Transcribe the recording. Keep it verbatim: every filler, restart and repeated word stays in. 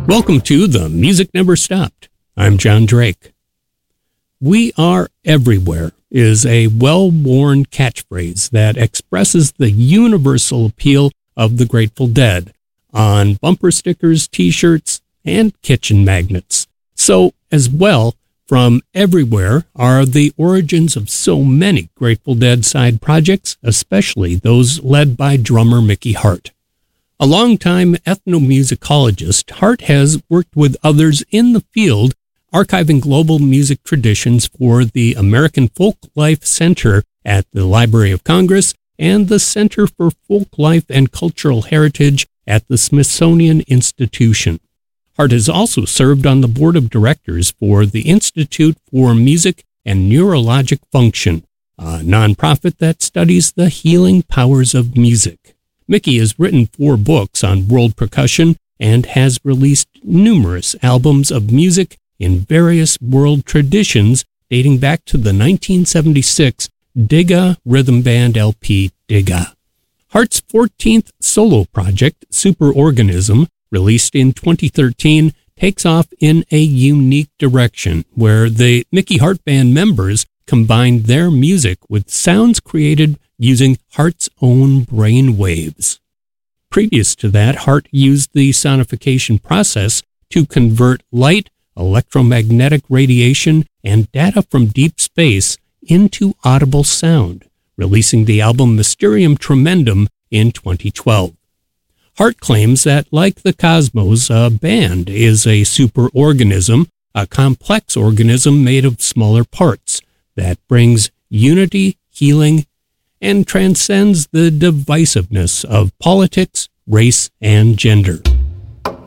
Welcome to The Music Never Stopped. I'm John Drake. We are everywhere is a well-worn catchphrase that expresses the universal appeal of the Grateful Dead on bumper stickers, t-shirts, and kitchen magnets. So, as well, from everywhere are the origins of so many Grateful Dead side projects, especially those led by drummer Mickey Hart. A longtime ethnomusicologist, Hart has worked with others in the field, archiving global music traditions for the American Folklife Center at the Library of Congress and the Center for Folklife and Cultural Heritage at the Smithsonian Institution. Hart has also served on the board of directors for the Institute for Music and Neurologic Function, a nonprofit that studies the healing powers of music. Mickey has written four books on world percussion and has released numerous albums of music in various world traditions dating back to the nineteen seventy-six Digga Rhythm Band L P Digga. Hart's fourteenth solo project, Superorganism, released in twenty thirteen, takes off in a unique direction where the Mickey Hart Band members combined their music with sounds created using Hart's own brain waves. Previous to that, Hart used the sonification process to convert light, electromagnetic radiation, and data from deep space into audible sound, releasing the album Mysterium Tremendum in twenty twelve. Hart claims that, like the cosmos, a band is a superorganism, a complex organism made of smaller parts that brings unity, healing, and transcends the divisiveness of politics, race, and gender.